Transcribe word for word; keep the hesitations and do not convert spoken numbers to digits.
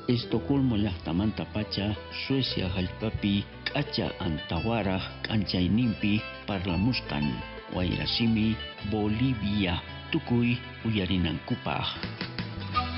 Estocolmo llaqtamanta pacha Suecia hallqapi k'acha antawara k'anchayninpi parlamusqan wayrasimi Bolivia tukuy uyarinankupaq.